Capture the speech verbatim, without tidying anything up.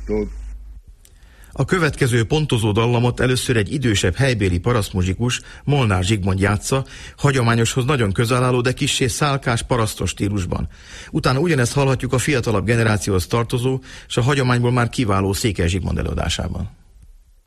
Viszont. A következő pontozó dallamot először egy idősebb helybéli parasztmuzsikus, Molnár Zsigmond játsza, hagyományoshoz nagyon közel álló, de kissé szálkás, parasztos stílusban. Utána ugyanezt hallhatjuk a fiatalabb generációhoz tartozó, és a hagyományból már kiváló Székely Zsigmond előadásában.